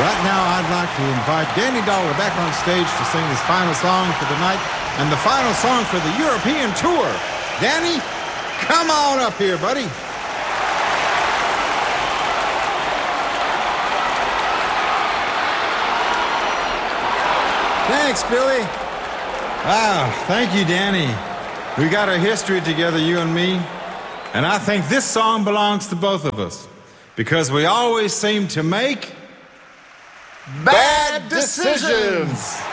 Right now, I'd like to invite Danny Dollar back on stage to sing his final song for the night and the final song for the European tour. Danny, come on up here, buddy. Thanks, Billy. Wow, thank you, Danny. We got a history together, you and me, and I think this song belongs to both of us because we always seem to make bad decisions.